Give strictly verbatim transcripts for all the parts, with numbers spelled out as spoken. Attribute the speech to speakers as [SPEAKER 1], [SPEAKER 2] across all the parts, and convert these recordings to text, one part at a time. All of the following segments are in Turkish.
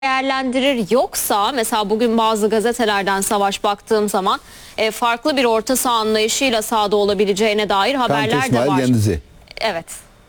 [SPEAKER 1] değerlendirir, yoksa mesela bugün bazı gazetelerden Savaş baktığım zaman e, farklı bir orta saha anlayışıyla sahada olabileceğine dair haberler
[SPEAKER 2] Kante,
[SPEAKER 1] de var.
[SPEAKER 2] İsmail, Genduzi.
[SPEAKER 1] Evet.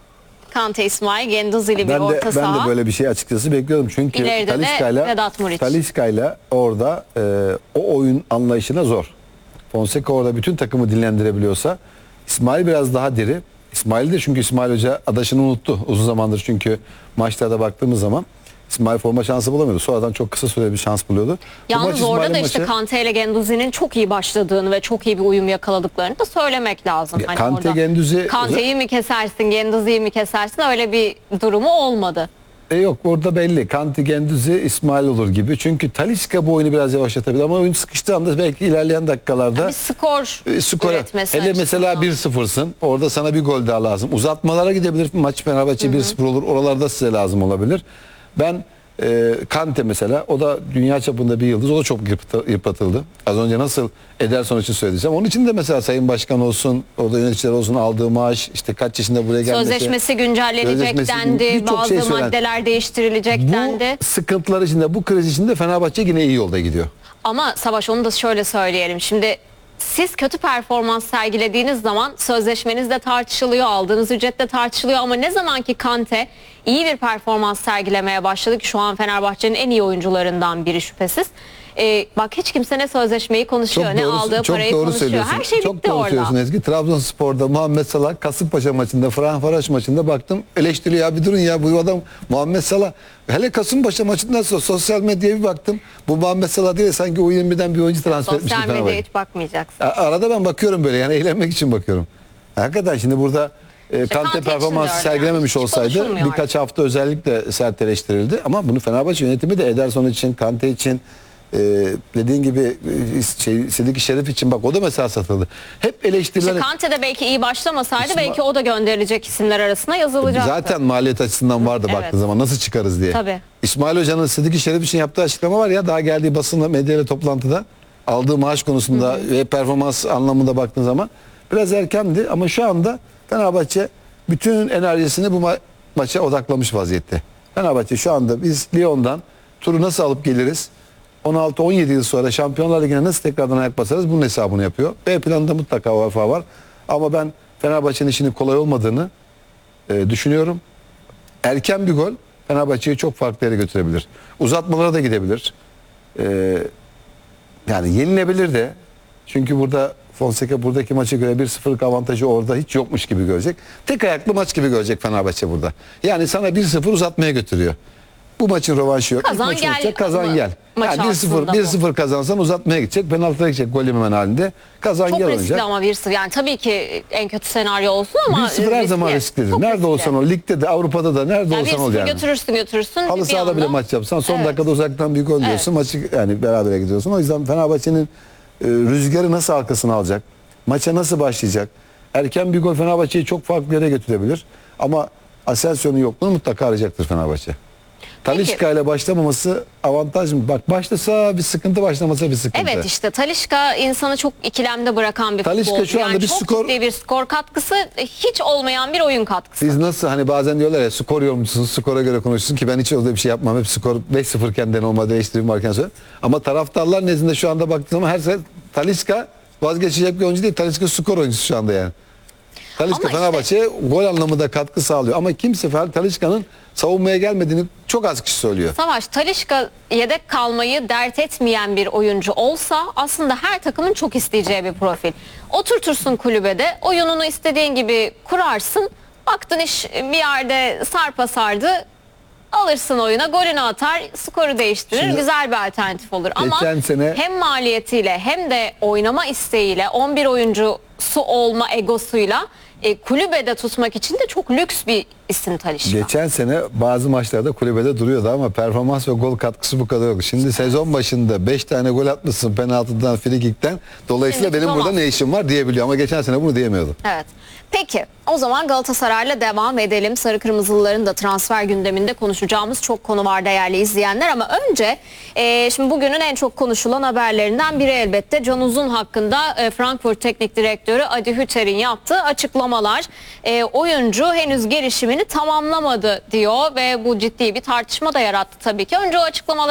[SPEAKER 1] Kante, İsmail, Genduzili bir
[SPEAKER 2] Ben de,
[SPEAKER 1] orta saha.
[SPEAKER 2] ben de böyle bir şey açıkçası bekliyordum. Çünkü
[SPEAKER 1] İleride de Vedat Muriç.
[SPEAKER 2] Talisca'yla orada e, o oyun anlayışına zor. Fonseca orada bütün takımı dinlendirebiliyorsa, İsmail biraz daha diri. İsmail de, çünkü İsmail Hoca adaşını unuttu uzun zamandır, çünkü maçlarda baktığımız zaman İsmail forma şansı bulamıyordu. Sonradan çok kısa süreli bir şans buluyordu.
[SPEAKER 1] Yalnız orada da işte maçı... Kante ile Genduzi'nin çok iyi başladığını ve çok iyi bir uyum yakaladıklarını da söylemek lazım.
[SPEAKER 2] Ya,
[SPEAKER 1] hani
[SPEAKER 2] Kante,
[SPEAKER 1] orada
[SPEAKER 2] Genduzi...
[SPEAKER 1] Kante'yi mi kesersin, Genduzi'yi mi kesersin, öyle bir durumu olmadı.
[SPEAKER 2] E yok, orada belli. Kante, Genduzi, İsmail olur gibi. Çünkü Talisca bu oyunu biraz yavaşlatabilir ama oyun sıkıştığı anda belki ilerleyen dakikalarda
[SPEAKER 1] bir skor
[SPEAKER 2] e, skora.
[SPEAKER 1] üretmesi
[SPEAKER 2] Hele mesela bir sıfırsın. Orada sana bir gol daha lazım. Uzatmalara gidebilir. Maç Fenerbahçe bir sıfır olur. Oralarda size lazım olabilir. Ben e, Kante mesela, o da dünya çapında bir yıldız. O da çok yıpratıldı. Az önce nasıl Ederson için söylediysem, onun için de mesela Sayın Başkan olsun, orada yöneticiler olsun, aldığı maaş, işte kaç yaşında buraya gelmesi.
[SPEAKER 1] Sözleşmesi güncellenecek
[SPEAKER 2] sözleşmesi,
[SPEAKER 1] dendi. Bazı
[SPEAKER 2] şey
[SPEAKER 1] maddeler değiştirilecek
[SPEAKER 2] bu
[SPEAKER 1] dendi.
[SPEAKER 2] Bu sıkıntılar içinde, bu kriz içinde Fenerbahçe yine iyi yolda gidiyor.
[SPEAKER 1] Ama Savaş, onu da şöyle söyleyelim. Şimdi siz kötü performans sergilediğiniz zaman sözleşmeniz de tartışılıyor, aldığınız ücret de tartışılıyor, ama ne zaman ki Kante iyi bir performans sergilemeye başladı, ki şu an Fenerbahçe'nin en iyi oyuncularından biri şüphesiz. Ee, bak, hiç kimse ne sözleşmeyi konuşuyor,
[SPEAKER 2] Çok
[SPEAKER 1] ne
[SPEAKER 2] doğru,
[SPEAKER 1] aldığı
[SPEAKER 2] çok
[SPEAKER 1] parayı
[SPEAKER 2] doğru
[SPEAKER 1] konuşuyor. Her şey
[SPEAKER 2] çok
[SPEAKER 1] bitti
[SPEAKER 2] doğru
[SPEAKER 1] orada.
[SPEAKER 2] söylüyorsun Ezgi. Trabzonspor'da Muhammed Salah Kasımpaşa maçında, Fenerbahçe maçında baktım eleştiriyor, ya bir durun ya, bu adam Muhammed Salah. Hele Kasımpaşa maçından sonra sosyal medyaya bir baktım. Bu Muhammed Salah değil, sanki U yirmi birden bir oyuncu transfer etmiş.
[SPEAKER 1] Sosyal medyaya hiç bakmayacaksın.
[SPEAKER 2] Arada ben bakıyorum böyle, yani eğlenmek için bakıyorum. Hakikaten şimdi burada e,
[SPEAKER 1] İşte
[SPEAKER 2] Kante
[SPEAKER 1] Kante
[SPEAKER 2] performansı
[SPEAKER 1] yani.
[SPEAKER 2] sergilememiş
[SPEAKER 1] Hiç
[SPEAKER 2] olsaydı birkaç
[SPEAKER 1] artık.
[SPEAKER 2] hafta özellikle sert eleştirildi. Ama bunu Fenerbahçe yönetimi de Ederson için, Kante için, e, dediğin gibi e, şey, Sediki Şerif için, bak o da mesela satıldı. Hep eleştiriler.
[SPEAKER 1] İşte Kante de belki iyi başlamasaydı
[SPEAKER 2] İsma...
[SPEAKER 1] belki o da gönderilecek isimler arasına yazılacaktı.
[SPEAKER 2] Zaten maliyet açısından vardı,
[SPEAKER 1] evet.
[SPEAKER 2] baktığı zaman nasıl çıkarız diye.
[SPEAKER 1] Tabii.
[SPEAKER 2] İsmail Hoca'nın Sediki Şerif için yaptığı açıklama var ya, daha geldiği basınla, medyayla toplantıda aldığı maaş konusunda hı hı. ve performans anlamında baktığın zaman biraz erkendi, ama şu anda Fenerbahçe bütün enerjisini bu ma maça odaklamış vaziyette. Fenerbahçe şu anda, biz Lyon'dan turu nasıl alıp geliriz, on altı on yedi yıl sonra Şampiyonlar Ligi'ne nasıl tekrardan ayak basarız, bunun hesabını yapıyor. B planında mutlaka o vefa var. Ama ben Fenerbahçe'nin işinin kolay olmadığını e, düşünüyorum. Erken bir gol Fenerbahçe'yi çok farklı yere götürebilir. Uzatmalara da gidebilir. E, yani yenilebilir de. Çünkü burada Fonseca buradaki maça göre bir sıfırlık avantajı orada hiç yokmuş gibi görecek. Tek ayaklı maç gibi görecek Fenerbahçe burada. Yani sana bir sıfır uzatmaya götürüyor. Bu maçın rövanşı yok.
[SPEAKER 1] Kazan gel.
[SPEAKER 2] Olacak, kazan gel. Yani bir sıfır bir sıfır kazansan uzatmaya gidecek. Penaltıya gidecek gol yememen halinde. Kazan
[SPEAKER 1] çok
[SPEAKER 2] gel olacak.
[SPEAKER 1] Çok riskli ama bir sıfır. Yani tabii ki en kötü senaryo olsun ama
[SPEAKER 2] bir sıfır her zaman risklidir. Çok nerede riskli. olsan ol. Ligde de, Avrupa'da da nerede yani olsan ol yani.
[SPEAKER 1] götürürsün götürürsün.
[SPEAKER 2] Halı sahada bile maç yapsan son evet. dakikada uzaktan bir gol evet. diyorsun. Maçı yani berabere gidiyorsun. O yüzden Fenerbahçe'nin e, rüzgarı nasıl arkasına alacak? Maça nasıl başlayacak? Erken bir gol Fenerbahçe'yi çok farklı yere götürebilir. Ama Asensio'nun yokluğunu mutlaka arayacaktır Fenerbahçe. Talisca ile başlamaması avantaj mı? Bak, başlasa bir sıkıntı, başlamasa bir sıkıntı.
[SPEAKER 1] Evet, işte Talisca insanı çok ikilemde bırakan bir
[SPEAKER 2] Talisca
[SPEAKER 1] futbolcu.
[SPEAKER 2] şu anda
[SPEAKER 1] yani
[SPEAKER 2] bir
[SPEAKER 1] çok
[SPEAKER 2] skor...
[SPEAKER 1] ciddi bir skor katkısı, hiç olmayan bir oyun katkısı.
[SPEAKER 2] Biz nasıl, hani bazen diyorlar ya, skor yorumcusunuz, skora göre konuşursun, ki ben hiç öyle bir şey yapmam. Hep skor beş sıfır iken de olmadı, değiştireyim varken söyle. Ama taraftarlar nezdinde şu anda baktığım zaman her şey Talisca vazgeçecek bir oyuncu değil. Talisca skor oyuncusu şu anda yani. Talisca Fenerbahçe'ye işte, gol anlamında katkı sağlıyor. Ama kimse Talisca'nın savunmaya gelmediğini çok az kişi söylüyor.
[SPEAKER 1] Savaş, Talisca yedek kalmayı dert etmeyen bir oyuncu olsa aslında her takımın çok isteyeceği bir profil. Oturtursun kulübede, oyununu istediğin gibi kurarsın. Baktın iş bir yerde sarpa sardı, alırsın oyuna, golünü atar, skoru değiştirir. Şimdi, güzel bir alternatif olur. Ama sene... hem maliyetiyle hem de oynama isteğiyle, on bir oyuncusu olma egosuyla E, kulübede tutmak için de çok lüks bir isim Talisca.
[SPEAKER 2] Geçen sene bazı maçlarda kulübede duruyordu ama performans ve gol katkısı bu kadar yok. Şimdi sezon başında beş tane gol atmışsın penaltıdan, frikikten. Dolayısıyla Şimdi benim tutamaz. burada ne işim var diyebiliyor ama geçen sene bunu diyemiyordu.
[SPEAKER 1] Evet. Peki o zaman Galatasaray'la devam edelim. Sarı Kırmızılıların da transfer gündeminde konuşacağımız çok konu var değerli izleyenler. Ama önce e, şimdi bugünün en çok konuşulan haberlerinden biri elbette Can Uzun hakkında e, Frankfurt Teknik Direktörü Adi Hütter'in yaptığı açıklamalar. E, oyuncu henüz gelişimini tamamlamadı diyor ve bu ciddi bir tartışma da yarattı tabii ki. Önce o açıklamaları